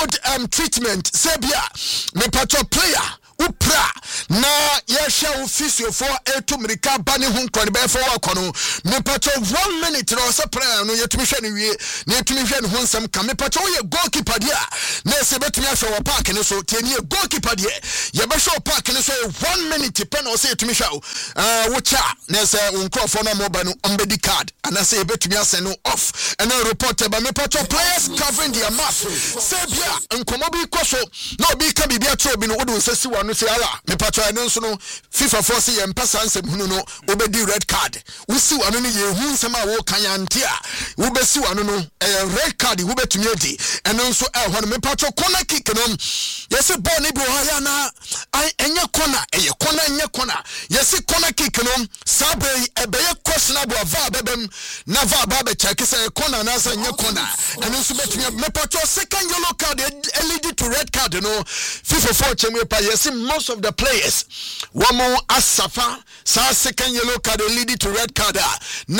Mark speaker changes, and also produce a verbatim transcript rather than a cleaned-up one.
Speaker 1: um, treatment sebia me pato player upra na yɛhwɛ wo physiofo etu mirika bani ho nkɔne bɛfo wakono me pato one minute na ɔsɛ player no yɛtumi hwɛ ne wie na yɛtumi hwɛ ne ho nsɛm ka me pato yɛ goalkeeper dia na sɛ betumi ahwɛ wɔ park ne so tieni yɛ goalkeeper dia yɛbɛhwɛ park ne so one minute pɛ na ɔsɛ yɛtumi hwɛ ah wo cha na sɛ nkrɔfo no moba no ombedi card ana sɛ yɛbɛtumi asɛ no off and then report ba me pato players covering their mouth sɛ bia nkomo bi kɔ so na obi ka bibia tro bi no wo de nsɛsi wa no sɛ ala me pato ɛno nso no FIFA force yɛ mpasa nsɛm hunu no obedi red card wo si wa no ne yɛ hu nsɛm a wo kan ante a wo besi wa no no ɛyɛ red card wo betumi adi ɛno nso ɛhɔ no me pato corner kick no yɛsɛ ball ne bi wɔ ha na ɛnyɛ corner ɛyɛ corner ɛnyɛ corner yɛsɛ corner kick no sabe ɛbɛyɛ questionable va bɛbɛm na va ba bɛ check sɛ corner na sɛ ɛnyɛ corner ɛno nso betumi me pato second yellow card lead to red card no FIFA four chemwe pa yɛsɛ most of the players wamo asafa sa second yellow card lead to red card na